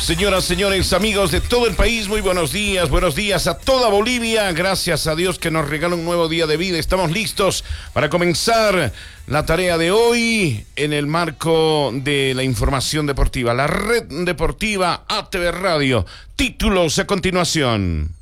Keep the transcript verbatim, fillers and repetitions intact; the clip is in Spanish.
Señoras, señores, amigos de todo el país, muy buenos días, buenos días a toda Bolivia. Gracias a Dios que nos regala un nuevo día de vida. Estamos listos para comenzar la tarea de hoy en el marco de la información deportiva. La red deportiva A T V Radio. Títulos a continuación.